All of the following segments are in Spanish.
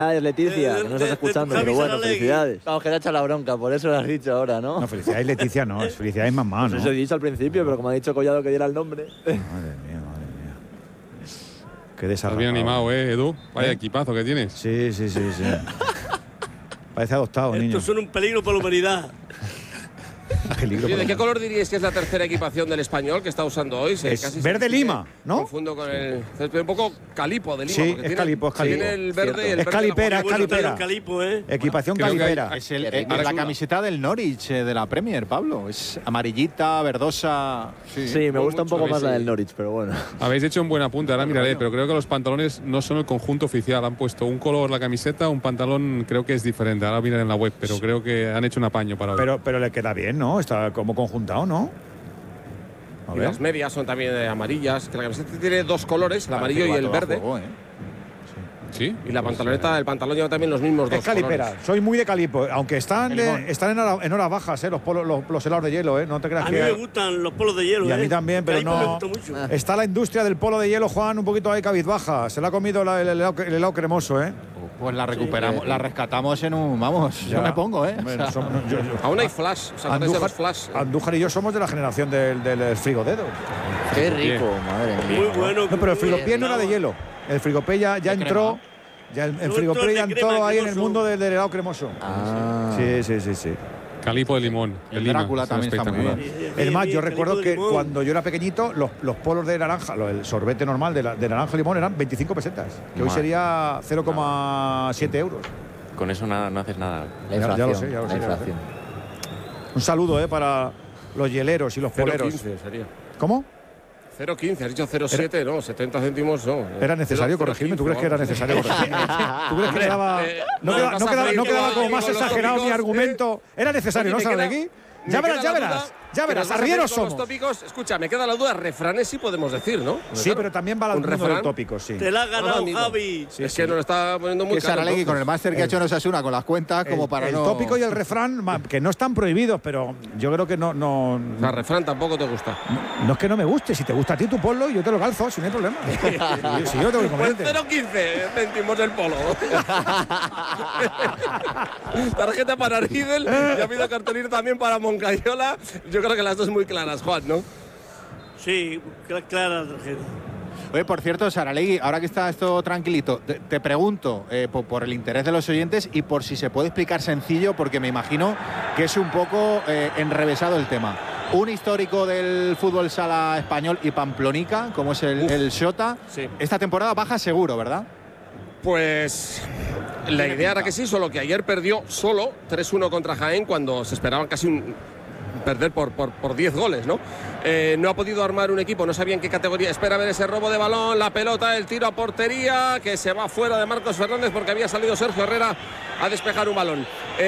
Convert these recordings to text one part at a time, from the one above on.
Felicidades, Leticia, que no estás escuchando, pero bueno, felicidades. Vamos, que te ha echado la bronca, por eso lo has dicho ahora, ¿no? No, felicidades, Leticia, no, es felicidades mamá, Pues ¿no? eso he dicho al principio, pero como ha dicho Collado que diera el nombre. Madre mía, madre mía. Qué Estás desarrollado. bien animado, Edu. Vaya equipazo que tienes. Sí. Parece adoptado, niño. Estos son un peligro para la humanidad. Peligro. Oye, ¿de qué color diríais que es la tercera equipación del Español que está usando hoy? Es verde lima, ¿no? Confundo con el un poco calipo de Lima. Sí, porque es calipo, es calipo. Tiene el verde y el Es verde. calipera, es Bueno, calipera. el calipo, ¿eh? Equipación Creo que calipera. Es la camiseta del Norwich de la Premier, Pablo. Es amarillita, verdosa. Sí, me gusta un poco mucho, más la sí. del Norwich, pero bueno. Habéis hecho un buen apunte, ahora miraré, pero creo que los pantalones no son el conjunto oficial. Han puesto un color la camiseta, un pantalón creo que es diferente. Ahora miraré en la web, pero creo que han hecho un apaño para hoy. Pero le queda bien, ¿no? Está como conjuntado, ¿no? A Y ver. las medias son también amarillas. Que la camiseta tiene dos colores, el amarillo y el verde. ¿Sí? Y la pantaloneta, el pantalón lleva también los mismos dos Es calipera, colores. soy muy de calipo, aunque están en horas bajas, los helados de hielo, no te creas A mí me que. gustan los polos de hielo, Y a mí también, pero Calipo me no. gusta mucho. Está la industria del polo de hielo, Juan, un poquito ahí cabizbaja. Se la ha comido el helado cremoso, ¿eh? Pues la recuperamos, la rescatamos en un. Vamos, yo Ya. me pongo, ¿eh? Hombre, O sea, Aún hay flash, ¿os acordáis de los flash? Andújar y yo somos de la generación del frigodedo. Qué rico, madre mía. Muy bueno. No, pero el frigopié no era de hielo. El frigopié ya entró. Ya el Luego frigopié entró ya el de entró crema ahí en el cremoso. mundo del helado cremoso. Ah. Sí. Calipo de limón. de El Lima. Drácula Está también está muy espectacular. Es más, yo Calipo recuerdo de que limón. cuando yo era pequeñito, los polos de naranja, el sorbete normal de naranja y limón eran 25 pesetas, que hoy Madre. sería 0,7 euros. Con eso nada, no haces nada. La Ya- ya inflación. lo sé, ya lo sé, la ya lo sé. inflación. Un saludo para los hieleros y los poleros. 0,15 sería. ¿Cómo? 0,15, has dicho 0,7, no, 70 céntimos no. ¿Era necesario 0,15, corregirme? ¿Tú crees que era necesario corregirme? ¿Tú crees que quedaba, no quedaba como más exagerado mi argumento? ¿Era necesario, no, Saralegui? Ya verás, arrieros somos. somos. Los tópicos, escucha, me queda la duda, refranes sí podemos decir, ¿no? Sí, pero también va al un mundo del refrán. tópico, sí. Te la has ganado, amigo. Javi. Es que nos lo está poniendo muy que caro. Saralegui con el máster que ha hecho en Osasuna con las cuentas, como para el no. tópico y el refrán, que no están prohibidos, pero yo creo que no O sea, refrán tampoco te gusta. es que no me guste. Si te gusta a ti, tú ponlo y yo te lo calzo, si no hay problema. Si yo tengo Pues inconveniente. 0,15 céntimos el polo. Tarjeta para Riedel y ha habido cartulina también para Moncayola. Yo creo que las dos muy claras, Juan, ¿no? Sí, clara la tarjeta. Oye, por cierto, Saralegui, ahora que está esto tranquilito, te pregunto por el interés de los oyentes y por si se puede explicar sencillo, porque me imagino que es un poco enrevesado el tema. Un histórico del fútbol sala español y pamplonica, como es el Xota, Sí. esta temporada baja seguro, ¿verdad? Pues la idea era que sí, solo que ayer perdió solo 3-1 contra Jaén cuando se esperaban casi perder por 10 goles, ¿no? No ha podido armar un equipo, no sabía en qué categoría. Espera a ver ese robo de balón, la pelota, el tiro a portería, que se va fuera de Marcos Fernández porque había salido Sergio Herrera a despejar un balón.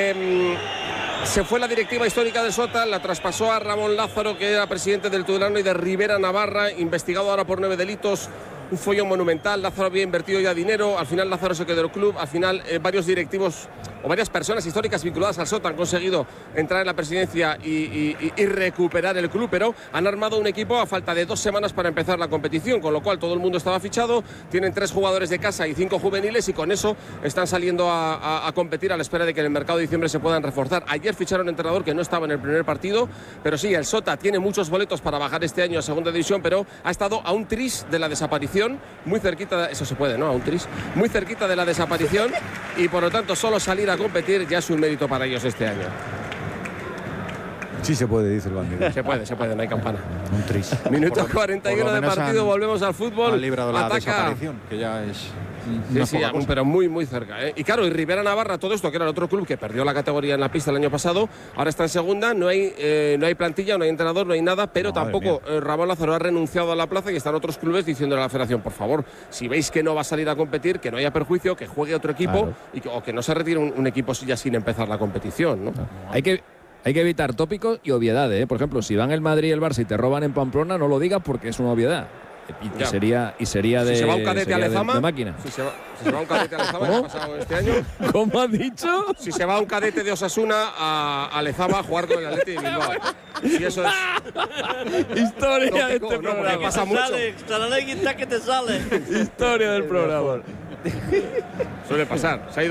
Se fue la directiva histórica de Sota, la traspasó a Ramón Lázaro, que era presidente del Tudelano, y de Rivera Navarra, investigado ahora por 9 delitos. Un follón monumental. Lázaro había invertido ya dinero, al final Lázaro se quedó en el club, al final varios directivos o varias personas históricas vinculadas al Sota han conseguido entrar en la presidencia y recuperar el club, pero han armado un equipo a falta de 2 semanas para empezar la competición, con lo cual todo el mundo estaba fichado, tienen 3 jugadores de casa y 5 juveniles y con eso están saliendo a competir a la espera de que en el mercado de diciembre se puedan reforzar. Ayer ficharon un entrenador que no estaba en el primer partido, pero sí, el Sota tiene muchos boletos para bajar este año a segunda división, pero ha estado a un tris de la desaparición, muy cerquita, eso se puede, ¿no? A un tris, muy cerquita de la desaparición y por lo tanto solo salir a competir ya es un mérito para ellos este año. Sí se puede, dice el bandido. Se puede, no hay campana. Un tris. Minuto 41 de partido, volvemos al fútbol. Han librado la Ataca. desaparición, que ya es. Sí, no es sí, poca cosa. pero muy cerca, ¿eh? Y claro, y Rivera Navarra, todo esto, que era el otro club que perdió la categoría en la pista el año pasado, ahora está en segunda, no hay plantilla, no hay entrenador, no hay nada, pero Madre tampoco Ramón Lázaro ha renunciado a la plaza y están otros clubes diciéndole a la federación, por favor, si veis que no va a salir a competir, que no haya perjuicio, que juegue otro equipo o que no se retire un equipo ya sin empezar la competición, ¿no? Hay que evitar tópicos y obviedades, ¿eh? Por ejemplo, si van el Madrid y el Barça y te roban en Pamplona, no lo digas porque es una obviedad. Y sería de, si se va un cadete a Lezama, de máquina. Si se va un cadete a Lezama, ¿qué ha pasado este año? ¿Cómo has dicho? Si se va un cadete de Osasuna a Lezama a jugar con el Atleti de Bilbao. Y eso es Historia de tópico, este ¿no? Porque programa. pasa mucho. Saralegui está que te sale. Historia del programa. Suele pasar. Se ha ido